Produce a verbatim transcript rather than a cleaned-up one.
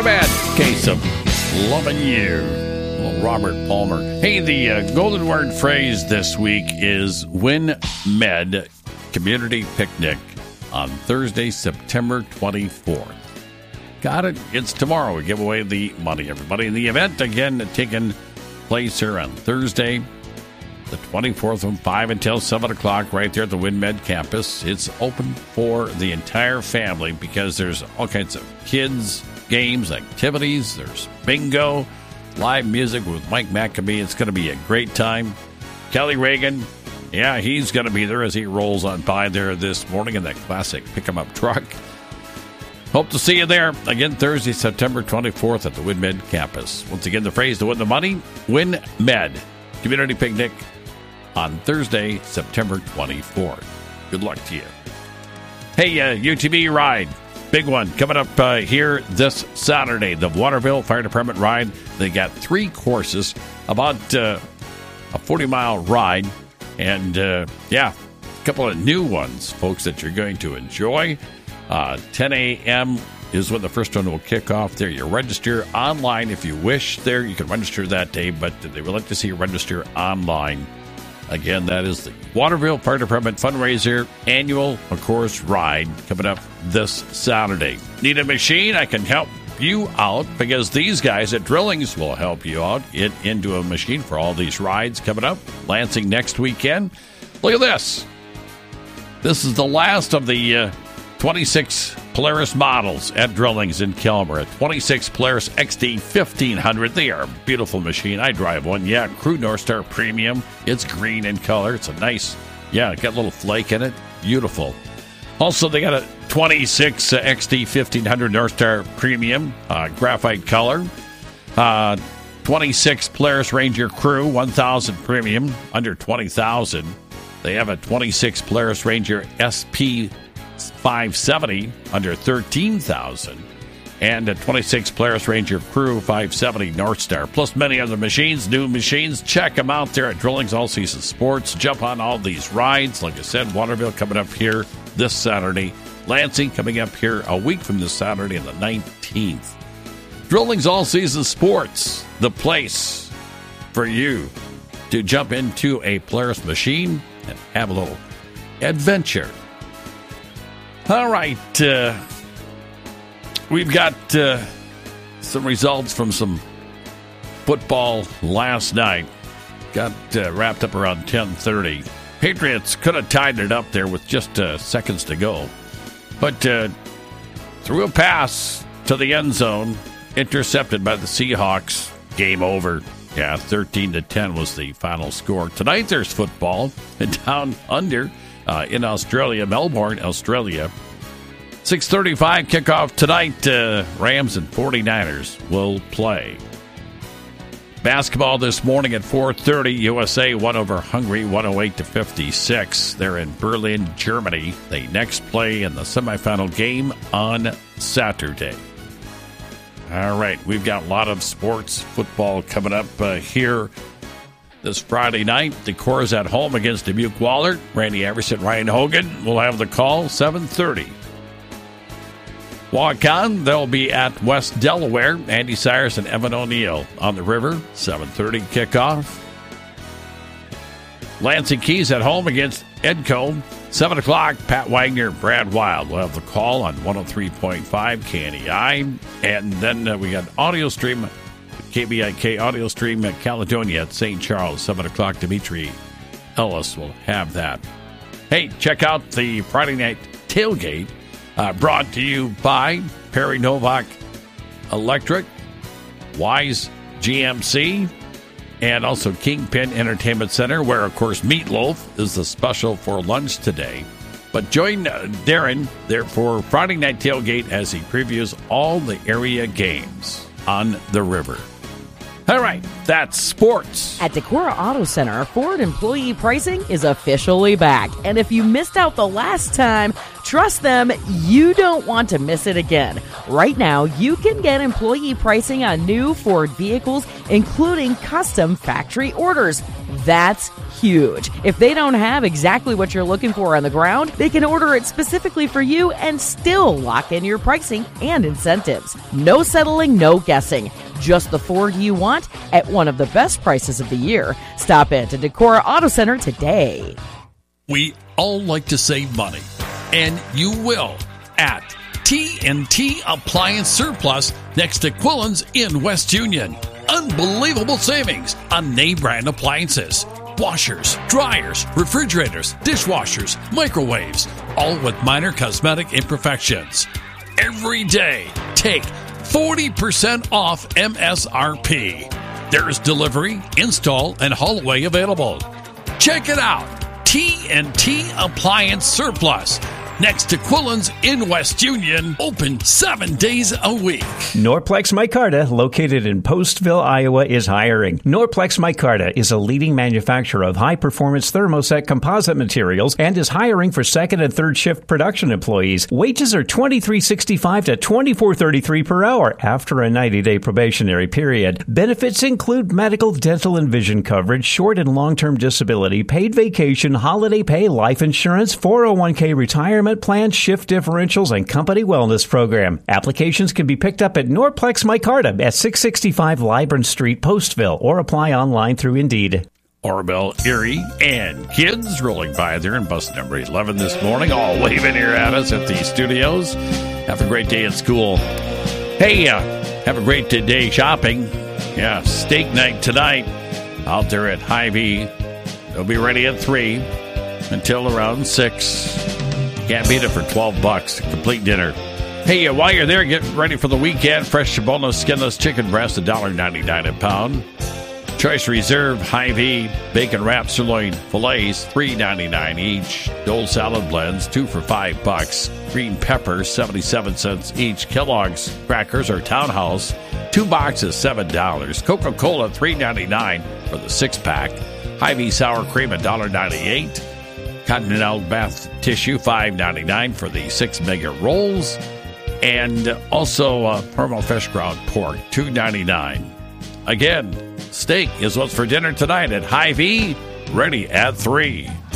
bad case of loving you. Well, Robert Palmer. Hey, the uh, golden word phrase this week is WinMed Community Picnic on Thursday, September twenty-fourth. Got it? It's tomorrow. We give away the money, everybody. The event, again, taking place here on Thursday, the twenty-fourth, from five until seven o'clock, right there at the WinMed campus. It's open for the entire family because there's all kinds of kids, games, activities. There's bingo, live music with Mike McAbee. It's going to be a great time. Kelly Reagan, yeah, he's going to be there as he rolls on by there this morning in that classic pick-em-up truck. Hope to see you there. Again, Thursday, September twenty-fourth at the WinMed campus. Once again, the phrase to win the money, WinMed Community Picnic on Thursday, September twenty-fourth. Good luck to you. Hey, uh, U T V ride. Big one coming up uh, here this Saturday. The Waterville Fire Department ride. They got three courses, about uh, a forty-mile ride. And, uh, yeah, a couple of new ones, folks, that you're going to enjoy. Uh, ten a.m. is when the first one will kick off there. You register online if you wish there. You can register that day, but they would like to see you register online. Again, that is the Waterville Fire Department fundraiser annual, of course, ride coming up this Saturday. Need a machine? I can help you out because these guys at Drillings will help you out. Get into a machine for all these rides coming up. Lansing next weekend. Look at this. This is the last of the uh, twenty-six Polaris models at Drillings in Kelmer. A twenty-six Polaris X D fifteen hundred. They are a beautiful machine. I drive one. Yeah, Crew Northstar Premium. It's green in color. It's a nice, yeah, got a little flake in it. Beautiful. Also, they got a twenty-six uh, X D fifteen hundred Northstar Premium, uh, graphite color. Uh, twenty-six Polaris Ranger Crew one thousand Premium, under twenty thousand. They have a twenty-six Polaris Ranger S P five seventy under thirteen thousand, and a twenty-six Polaris Ranger Crew five seventy Northstar, plus many other machines, new machines. Check them out there at Drillings All Season Sports. Jump on all these rides. Like I said, Waterville coming up here this Saturday. Lansing coming up here a week from this Saturday on the nineteenth. Drillings All Season Sports, the place for you to jump into a Polaris machine and have a little adventure. All right, uh, we've got uh, some results from some football last night. Got uh, wrapped up around ten thirty. Patriots could have tied it up there with just uh, seconds to go. But uh, threw a pass to the end zone, intercepted by the Seahawks. Game over. Yeah, thirteen to ten was the final score. Tonight there's football down under. Uh, in Australia, Melbourne, Australia. six thirty-five kickoff tonight. Uh, Rams and forty-niners will play. Basketball this morning at four thirty. U S A won over Hungary one oh eight to fifty-six. They're in Berlin, Germany. They next play in the semifinal game on Saturday. All right, we've got a lot of sports football coming up uh, here this Friday night. The Corps is at home against Dubuque Wahlert. Randy Everson, Ryan Hogan will have the call, seven thirty. Waukon, they'll be at West Delaware. Andy Cyrus and Evan O'Neill on the river, seven thirty kickoff. Lansing Keys at home against Edco, seven o'clock. Pat Wagner, Brad Wild will have the call on one oh three point five K N E I. And then uh, we got audio stream, K B I K audio stream at Caledonia at Saint Charles, seven o'clock. Dimitri Ellis will have that. Hey, check out the Friday night tailgate uh, brought to you by Perry Novak Electric, Wise G M C, and also Kingpin Entertainment Center, where, of course, Meatloaf is the special for lunch today. But join uh, Darren there for Friday night tailgate as he previews all the area games on the river. All right, that's sports. At Decorah Auto Center, Ford employee pricing is officially back. And if you missed out the last time, Trust them, you don't want to miss it again. Right now, you can get employee pricing on new Ford vehicles, including custom factory orders. That's huge. If they don't have exactly what you're looking for on the ground, they can order it specifically for you and still lock in your pricing and incentives. No settling, no guessing. Just the Ford you want at one of the best prices of the year. Stop in to Decorah Auto Center today. We all like to save money, and you will at T and T Appliance Surplus next to Quillen's in West Union. Unbelievable savings on name brand appliances, washers, dryers, refrigerators, dishwashers, microwaves, all with minor cosmetic imperfections. Every day, take forty percent off M S R P. There's delivery, install, and haul away available. Check it out. T and T Appliance Surplus next to Quillen's in West Union, open seven days a week. Norplex Micarta, located in Postville, Iowa, is hiring. Norplex Micarta is a leading manufacturer of high-performance thermoset composite materials and is hiring for second and third shift production employees. Wages are twenty-three sixty-five to twenty-four thirty-three per hour after a ninety-day probationary period. Benefits include medical, dental, and vision coverage, short and long-term disability, paid vacation, holiday pay, life insurance, four oh one k retirement plan, shift differentials, and company wellness program. Applications can be picked up at Norplex Micarta at six sixty-five Libron Street, Postville, or apply online through Indeed. Oroville, Erie, and kids rolling by there in bus number eleven this morning, all waving here at us at the studios. Have a great day at school. Hey, uh, have a great day shopping. Yeah, steak night tonight out there at Hy-Vee. They'll be ready at three until around six. Can't beat it for twelve bucks. Complete dinner. Hey, uh, while you're there, get ready for the weekend. Fresh, boneless, skinless chicken breast, one dollar ninety-nine a pound. Choice Reserve, Hy-Vee, bacon wrapped sirloin fillets, three ninety-nine each. Dole salad blends, two for five bucks. Green peppers, seventy-seven cents each. Kellogg's crackers or Townhouse, two boxes, seven dollars. Coca-Cola, three ninety-nine for the six-pack. Hy-Vee sour cream, one dollar ninety-eight. Continental bath tissue, five ninety-nine for the six mega rolls. And also uh, Hermo Fish Ground pork, two ninety-nine. Again, steak is what's for dinner tonight at Hy-Vee, ready at three.